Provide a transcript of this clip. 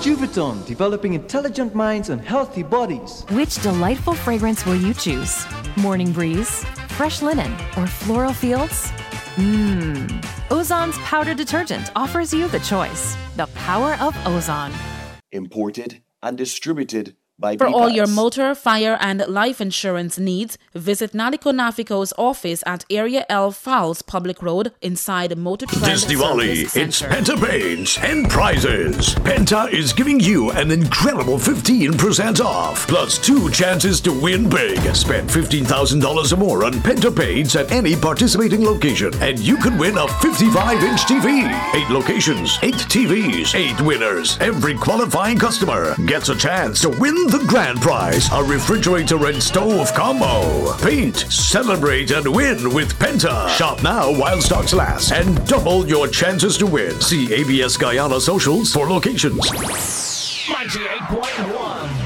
Juviton, developing intelligent minds and healthy bodies. Which delightful fragrance will you choose? Morning breeze, fresh linen, or floral fields? Ozon's powder detergent offers you the choice. The power of Ozon. Imported and distributed by For all BPAS. your motor, fire, and life insurance needs, visit Naliko Nafico's office at Area L Fowles Public Road inside Motor Trend This Diwali, Service it's Center. Penta Paints and prizes. Penta is giving you an incredible 15% off, plus 2 chances to win big. Spend $15,000 or more on Penta Paints at any participating location, and you could win a 55-inch TV. 8 locations, 8 TVs, 8 winners. Every qualifying customer gets a chance to win the grand prize, a refrigerator and stove combo. Paint, celebrate, and win with Penta. Shop now while stocks last and double your chances to win. See ABS Guyana socials for locations. 98.1